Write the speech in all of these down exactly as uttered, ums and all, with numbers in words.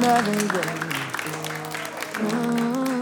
every day. Mm.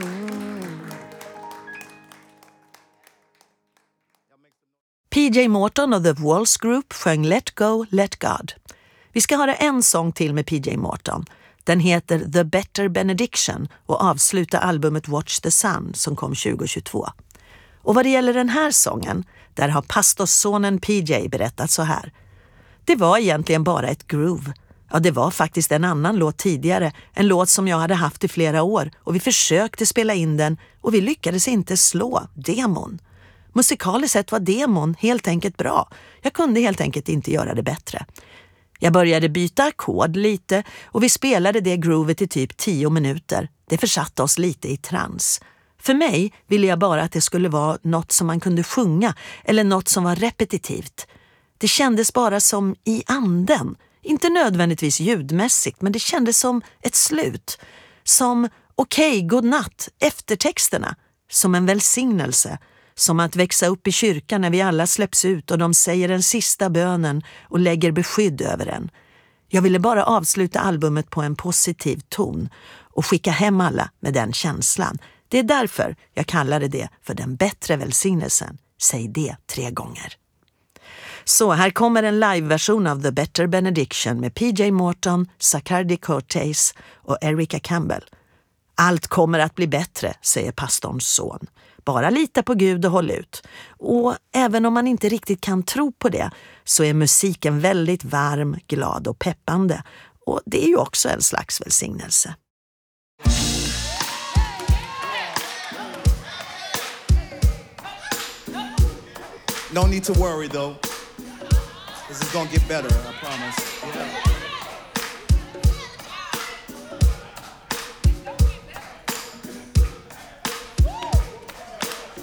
P J Morton och The Walls Group sjöng Let Go, Let God. Vi ska höra en sång till med P J Morton. Den heter The Better Benediction och avslutar albumet Watch the Sun som kom tjugohundratjugotvå. Och vad det gäller den här sången, där har pastorssonen P J berättat så här. Det var egentligen bara ett groove. Ja, det var faktiskt en annan låt tidigare, en låt som jag hade haft i flera år och vi försökte spela in den och vi lyckades inte slå demon. Musikaliskt sett var demon helt enkelt bra. Jag kunde helt enkelt inte göra det bättre. Jag började byta ackord lite och vi spelade det groovet i typ tio minuter. Det försatte oss lite i trans. För mig ville jag bara att det skulle vara något som man kunde sjunga eller något som var repetitivt. Det kändes bara som i anden. Inte nödvändigtvis ljudmässigt, men det kändes som ett slut. Som okej, okay, godnatt, eftertexterna. Som en välsignelse. Som att växa upp i kyrkan när vi alla släpps ut och de säger den sista bönen och lägger beskydd över den. Jag ville bara avsluta albumet på en positiv ton och skicka hem alla med den känslan. Det är därför jag kallade det för den bättre välsignelsen. Säg det tre gånger. Så här kommer en liveversion av The Better Benediction med P J Morton, Zacardi Cortez och Erica Campbell. Allt kommer att bli bättre, säger pastorns son. Bara lita på Gud och håll ut. Och även om man inte riktigt kan tro på det så är musiken väldigt varm, glad och peppande. Och det är ju också en slags välsignelse. No need to worry though. This is gonna get better, I promise. Yeah.